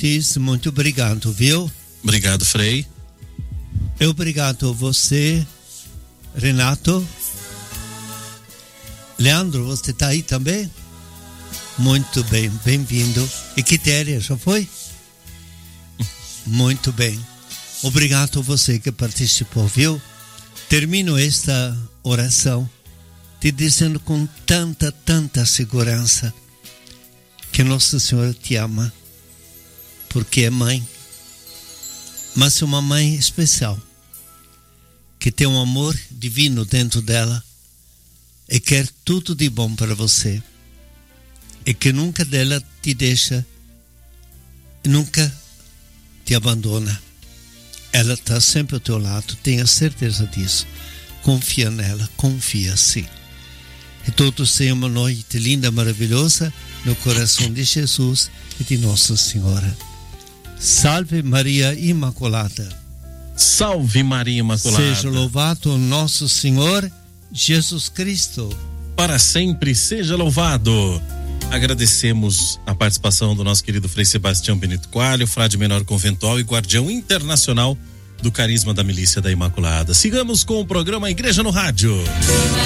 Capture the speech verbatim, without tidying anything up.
Ortiz, muito obrigado, viu? Obrigado, Frei. Eu obrigado a você, Renato. Leandro, você tá aí também? Muito bem, bem-vindo. E Quitéria, já foi? Muito bem. Obrigado a você que participou, viu? Termino esta oração te dizendo com tanta, tanta segurança que Nossa Senhora te ama, porque é mãe, mas é uma mãe especial, que tem um amor divino dentro dela e quer tudo de bom para você, e que nunca dela te deixa, nunca te abandona. Ela está sempre ao teu lado, tenha certeza disso. Confia nela, confia sim. E todos tenham uma noite linda, maravilhosa, no coração de Jesus e de Nossa Senhora. Salve Maria Imaculada. Salve Maria Imaculada. Seja louvado o nosso Senhor Jesus Cristo. Para sempre seja louvado. Agradecemos a participação do nosso querido Frei Sebastião Benito Coelho, frade menor conventual e guardião internacional do carisma da Milícia da Imaculada. Sigamos com o programa Igreja no Rádio.